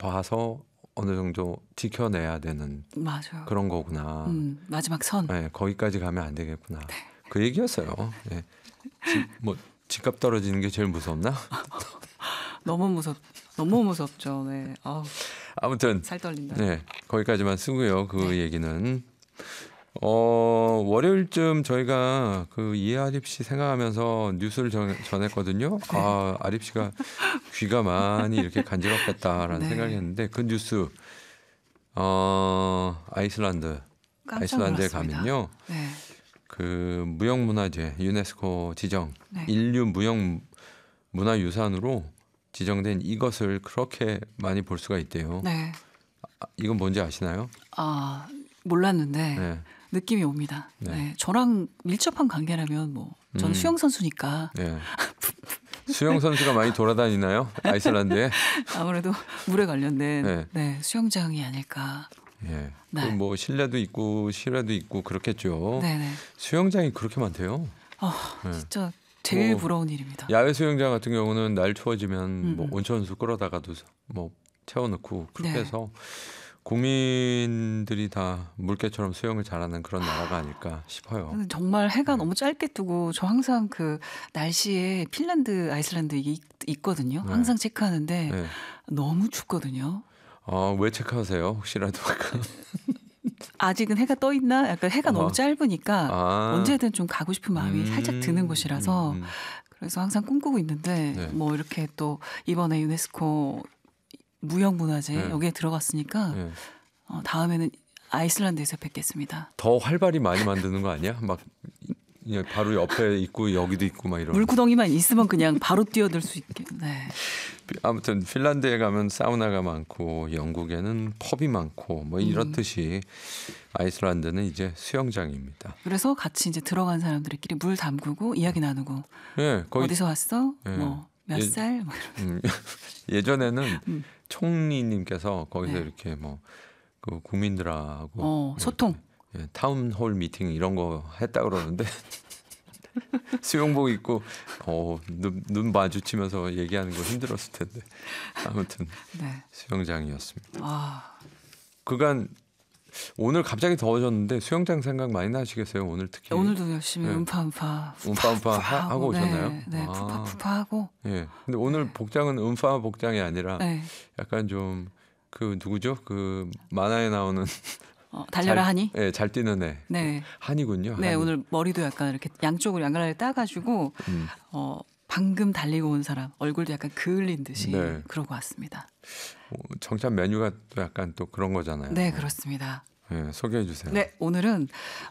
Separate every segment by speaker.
Speaker 1: 봐서 어느 정도 지켜내야 되는
Speaker 2: 맞아요.
Speaker 1: 그런 거구나.
Speaker 2: 마지막 선.
Speaker 1: 네, 거기까지 가면 안 되겠구나.
Speaker 2: 네.
Speaker 1: 그 얘기였어요. 네. 뭐 집값 떨어지는 게 제일 무섭나?
Speaker 2: 너무 무섭죠. 네.
Speaker 1: 아무튼
Speaker 2: 살 떨린다.
Speaker 1: 네, 거기까지만 쓰고요. 그 얘기는 월요일쯤 저희가 그 이아립 씨 생각하면서 뉴스를 전했거든요.
Speaker 2: 네.
Speaker 1: 아립 씨가 귀가 많이 이렇게 간지럽겠다라는
Speaker 2: 네.
Speaker 1: 생각했는데 그 뉴스 아이슬란드에 가면요.
Speaker 2: 네.
Speaker 1: 그 무형문화재 유네스코 지정
Speaker 2: 네.
Speaker 1: 인류 무형문화유산으로 지정된 이것을 그렇게 많이 볼 수가 있대요.
Speaker 2: 네.
Speaker 1: 이건 뭔지 아시나요?
Speaker 2: 몰랐는데
Speaker 1: 네.
Speaker 2: 느낌이 옵니다.
Speaker 1: 네.
Speaker 2: 네. 저랑 밀접한 관계라면 뭐 저는 수영 선수니까
Speaker 1: 네. 수영 선수가 많이 돌아다니나요? 아이슬란드에?
Speaker 2: 아무래도 물에 관련된
Speaker 1: 네.
Speaker 2: 네, 수영장이 아닐까.
Speaker 1: 예.
Speaker 2: 네.
Speaker 1: 뭐 실내도 있고 실외도 있고 그렇겠죠.
Speaker 2: 네네.
Speaker 1: 수영장이 그렇게 많대요.
Speaker 2: 네. 진짜 제일
Speaker 1: 뭐,
Speaker 2: 부러운 일입니다.
Speaker 1: 야외 수영장 같은 경우는 날 추워지면 뭐 온천수 끌어다가도 뭐 채워넣고 그렇게
Speaker 2: 네.
Speaker 1: 해서 국민들이 다 물개처럼 수영을 잘하는 그런 나라가 아닐까 싶어요.
Speaker 2: 정말 해가 너무 짧게 뜨고 저 항상 그 날씨에 핀란드, 아이슬란드 이게 있거든요.
Speaker 1: 네.
Speaker 2: 항상 체크하는데
Speaker 1: 네.
Speaker 2: 너무 춥거든요.
Speaker 1: 왜 체크하세요? 혹시라도
Speaker 2: 아직은 해가 떠 있나? 약간 해가 너무 짧으니까 언제든 좀 가고 싶은 마음이 살짝 드는 곳이라서 그래서 항상 꿈꾸고 있는데
Speaker 1: 네.
Speaker 2: 뭐 이렇게 또 이번에 유네스코 무형문화재
Speaker 1: 네.
Speaker 2: 여기에 들어갔으니까
Speaker 1: 네.
Speaker 2: 다음에는 아이슬란드에서 뵙겠습니다.
Speaker 1: 더 활발히 많이 만드는 거 아니야? 막 바로 옆에 있고 여기도 있고 막 이런.
Speaker 2: 물구덩이만 있으면 그냥 바로 뛰어들 수 있게. 네.
Speaker 1: 아무튼 핀란드에 가면 사우나가 많고 영국에는 펍이 많고 뭐 이렇듯이 아이슬란드는 이제 수영장입니다.
Speaker 2: 그래서 같이 이제 들어간 사람들끼리 물 담그고 이야기 나누고
Speaker 1: 네, 거기
Speaker 2: 어디서 왔어?
Speaker 1: 네.
Speaker 2: 뭐 몇 살? 뭐
Speaker 1: 예전에는 총리님께서 거기서
Speaker 2: 네.
Speaker 1: 이렇게 뭐 그 국민들하고
Speaker 2: 소통.
Speaker 1: 타운홀 미팅 이런 거 했다 그러는데 수영복 입고 눈 마주치면서 얘기하는 거 힘들었을 텐데 아무튼
Speaker 2: 네.
Speaker 1: 수영장이었습니다. 그간 오늘 갑자기 더워졌는데 수영장 생각 많이 나시겠어요? 오늘 특히
Speaker 2: 오늘도 열심히
Speaker 1: 네.
Speaker 2: 음파
Speaker 1: 하고 오셨나요?
Speaker 2: 네, 푸파 하고.
Speaker 1: 예. 근데 오늘 복장은 음파 복장이 아니라
Speaker 2: 네.
Speaker 1: 약간 좀 그 누구죠? 그 만화에 나오는
Speaker 2: 달려라 하니?
Speaker 1: 네, 잘 뛰는 애.
Speaker 2: 네.
Speaker 1: 한이군요.
Speaker 2: 네,
Speaker 1: 한이.
Speaker 2: 오늘 머리도 약간 이렇게 양쪽으로 양갈래를 따가지고 방금 달리고 온 사람 얼굴도 약간 그을린 듯이
Speaker 1: 네.
Speaker 2: 그러고 왔습니다.
Speaker 1: 정찬 메뉴가 또 약간 또 그런 거잖아요.
Speaker 2: 네, 그렇습니다.
Speaker 1: 네, 소개해 주세요.
Speaker 2: 네, 오늘은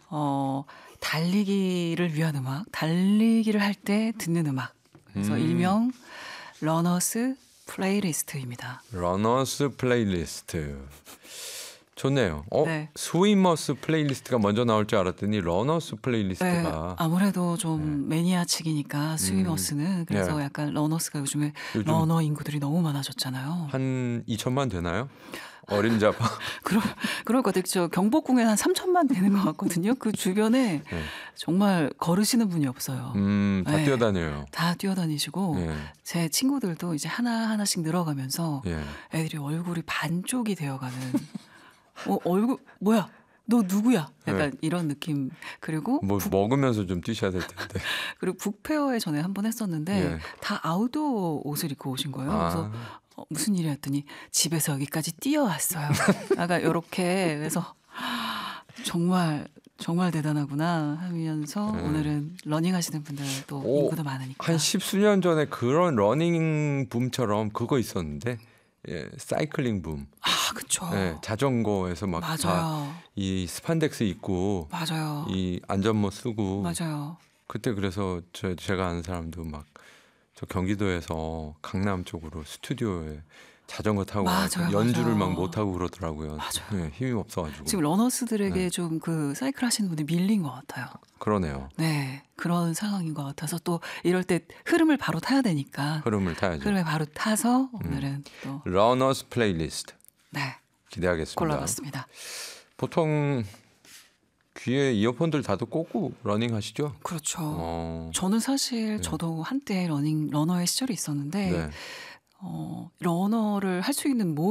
Speaker 2: 달리기를 위한 음악, 달리기를 할 때 듣는 음악. 그래서 일명 러너스 플레이리스트입니다.
Speaker 1: 러너스 플레이리스트. 좋네요.
Speaker 2: 네.
Speaker 1: 스위머스 플레이리스트가 먼저 나올 줄 알았더니 러너스 플레이리스트가.
Speaker 2: 네, 아무래도 좀 매니아측이니까 스위머스는 그래서
Speaker 1: 네.
Speaker 2: 약간 러너스가 요즘 러너 인구들이 너무 많아졌잖아요.
Speaker 1: 한 2천만 되나요? 어림잡아.
Speaker 2: 그럴 것 같아요. 저 경복궁에 한 3천만 되는 것 같거든요. 그 주변에
Speaker 1: 네.
Speaker 2: 정말 걸으시는 분이 없어요.
Speaker 1: 다
Speaker 2: 네.
Speaker 1: 뛰어다녀요.
Speaker 2: 다 뛰어다니시고
Speaker 1: 네.
Speaker 2: 제 친구들도 이제 하나하나씩 늘어가면서
Speaker 1: 예.
Speaker 2: 애들이 얼굴이 반쪽이 되어가는 얼굴 뭐야? 너 누구야? 약간 이런 느낌. 그리고
Speaker 1: 뭐 먹으면서 좀 뛰셔야 될 텐데.
Speaker 2: 그리고 북페어에 전에 한 번 했었는데
Speaker 1: 예.
Speaker 2: 다 아웃도어 옷을 입고 오신 거예요. 그래서 무슨 일이 했더니 집에서 여기까지 뛰어왔어요. 약간 이렇게 그래서 정말 대단하구나 하면서 오늘은 러닝 하시는 분들도 인구도 많으니까.
Speaker 1: 한 10수년 전에 그런 러닝 붐처럼 그거 있었는데 사이클링 붐.
Speaker 2: 그렇죠.
Speaker 1: 자전거에서 막
Speaker 2: 맞아요.
Speaker 1: 이 스판덱스 입고
Speaker 2: 맞아요.
Speaker 1: 이 안전모 쓰고
Speaker 2: 맞아요.
Speaker 1: 그때 그래서 제가 아는 사람도 막 저 경기도에서 강남 쪽으로 스튜디오에 자전거 타고 연주를 막 못 하고 그러더라고요.
Speaker 2: 맞아요.
Speaker 1: 힘이 없어가지고.
Speaker 2: 지금 러너스들에게 좀 그 사이클 하시는 분들이 밀린 것 같아요.
Speaker 1: 그러네요.
Speaker 2: 네, 그런 상황인 것 같아서 또 이럴 때 흐름을 바로 타야 되니까.
Speaker 1: 흐름을 타야죠.
Speaker 2: 흐름을 바로 타서 오늘은 또
Speaker 1: 러너스 플레이리스트.
Speaker 2: 네,
Speaker 1: 기대하겠습니다.
Speaker 2: 골라봤습니다.
Speaker 1: 보통 귀에 이어폰들 다들 꽂고 러닝 하시죠?
Speaker 2: 그렇죠. 저는 사실 저도 한때 러너의 시절이 있었는데
Speaker 1: 네.
Speaker 2: 러너를 할 수 있는